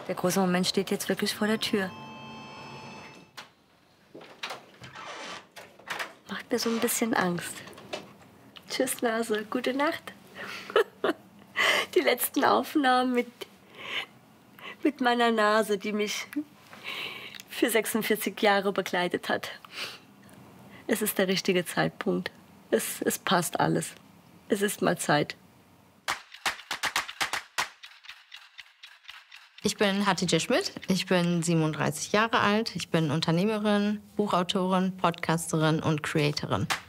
Der große Moment steht jetzt wirklich vor der Tür. Macht mir so ein bisschen Angst. Tschüss, Nase. Gute Nacht. Die letzten Aufnahmen mit meiner Nase, die mich für 46 Jahre begleitet hat. Es ist der richtige Zeitpunkt. Es passt alles. Es ist mal Zeit. Ich bin Hatice Schmidt, ich bin 37 Jahre alt, ich bin Unternehmerin, Buchautorin, Podcasterin und Creatorin.